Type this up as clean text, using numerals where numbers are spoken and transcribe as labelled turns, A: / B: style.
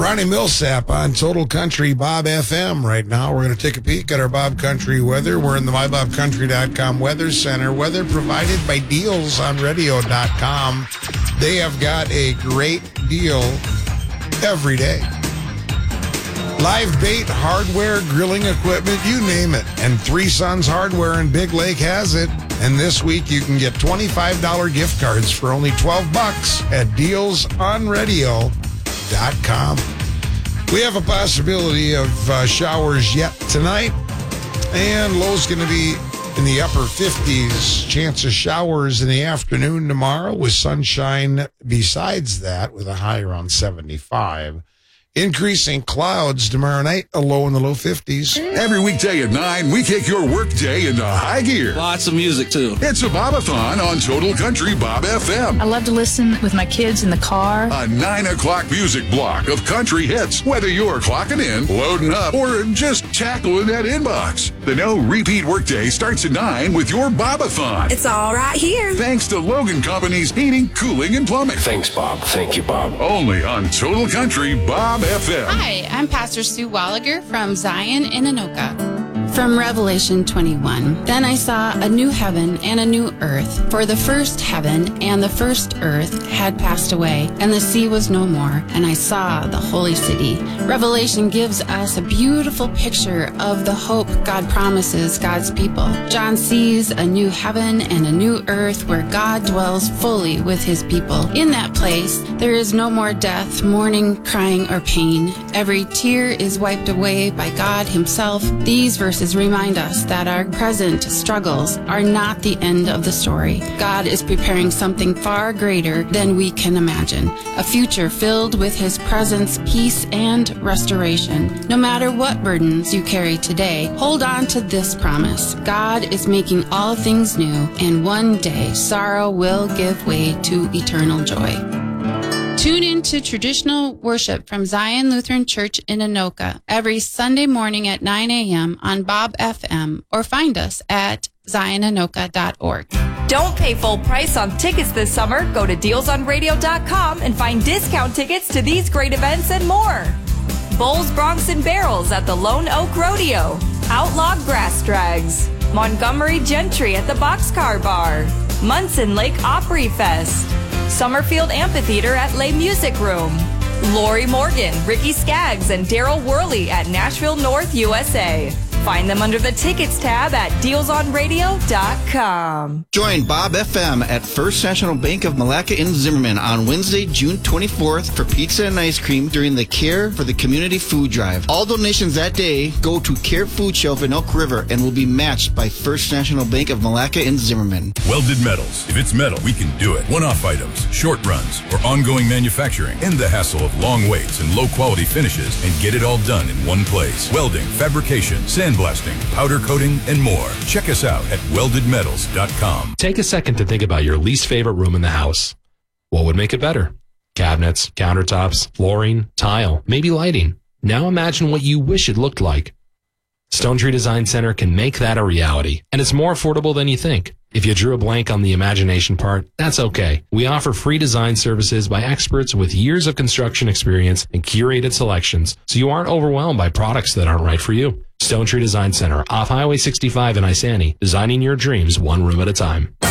A: Ronnie Millsap on Total Country Bob FM right now. We're going to take a peek at our Bob Country weather. We're in the MyBobCountry.com Weather Center. Weather provided by DealsOnRadio.com. They have got a great deal every day. Live bait, hardware, grilling equipment, you name it. And Three Sons Hardware in Big Lake has it. And this week you can get $25 gift cards for only $12 at DealsOnRadio.com. We have a possibility of showers yet tonight. And low's going to be in the upper 50s. Chance of showers in the afternoon tomorrow with sunshine besides that with a high around 75. Increasing clouds tomorrow night, a low in the low 50s.
B: Every weekday at 9, we take your workday into high gear.
C: Lots of music, too.
B: It's a Bobathon on Total Country Bob FM.
D: I love to listen with my kids in the car.
B: A 9 o'clock music block of country hits, whether you're clocking in, loading up, or just tackling that inbox. The no repeat workday starts at 9 with your Bobathon.
E: It's all right here.
B: Thanks to Logan Company's heating, cooling, and plumbing.
F: Thanks, Bob. Thank you, Bob.
B: Only on Total Country Bob FM.
G: Hi, I'm Pastor Sue Walliger from Zion in Anoka. From Revelation 21, then I saw a new heaven and a new earth, for the first heaven and the first earth had passed away, and the sea was no more, and I saw the holy city. Revelation gives us a beautiful picture of the hope God promises God's people. John sees a new heaven and a new earth where God dwells fully with his people. In that place, there is no more death, mourning, crying, or pain. Every tear is wiped away by God himself. These verses remind us that our present struggles are not the end of the story. God is preparing something far greater than we can imagine, a future filled with his presence, peace, and restoration. No matter what burdens you carry today, hold on to this promise. God is making all things new, and one day sorrow will give way to eternal joy. Tune in to traditional worship from Zion Lutheran Church in Anoka every Sunday morning at 9 a.m. on Bob FM, or find us at zionanoka.org.
E: Don't pay full price on tickets this summer. Go to DealsOnRadio.com and find discount tickets to these great events and more. Bulls, Broncs, and Barrels at the Lone Oak Rodeo. Outlaw Grass Drags. Montgomery Gentry at the Boxcar Bar. Munson Lake Opry Fest. Summerfield Amphitheater at Les Music Room. Lori Morgan, Ricky Skaggs, and Daryl Worley at Nashville North, USA. Find them under the Tickets tab at DealsOnRadio.com.
H: Join Bob FM at First National Bank of Malacca in Zimmerman on Wednesday, June 24th for pizza and ice cream during the Care for the Community Food Drive. All donations that day go to Care Food Shelf in Elk River and will be matched by First National Bank of Malacca in Zimmerman.
I: Welded metals. If it's metal, we can do it. One-off items, short runs, or ongoing manufacturing. End the hassle of long waits and low-quality finishes and get it all done in one place. Welding, fabrication, sandblasting, powder coating, and more. Check us out at weldedmetals.com.
J: Take a second to think about your least favorite room in the house. What would make it better? Cabinets, countertops, flooring, tile, maybe lighting. Now imagine what you wish it looked like. Stone Tree Design Center can make that a reality, and it's more affordable than you think. If you drew a blank on the imagination part, that's okay. We offer free design services by experts with years of construction experience and curated selections, so you aren't overwhelmed by products that aren't right for you. Stone Tree Design Center, off Highway 65 in Isani, designing your dreams one room at a time.